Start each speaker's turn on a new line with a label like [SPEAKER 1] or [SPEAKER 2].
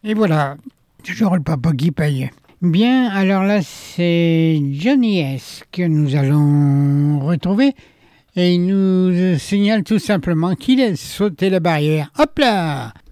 [SPEAKER 1] Et voilà, toujours le papa qui paye. Bien, alors là, c'est Johnny S que nous allons retrouver. Et il nous signale tout simplement qu'il a sauté la barrière. Hop là!